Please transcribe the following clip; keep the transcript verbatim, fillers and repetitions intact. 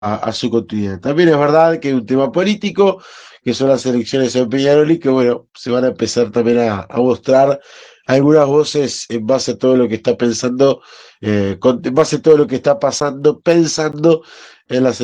a, a su cotidiano. También es verdad que hay un tema político, que son las elecciones en Peñarol, y que bueno, se van a empezar también a, a mostrar algunas voces en base a todo lo que está pensando, eh, con, en base a todo lo que está pasando, pensando en las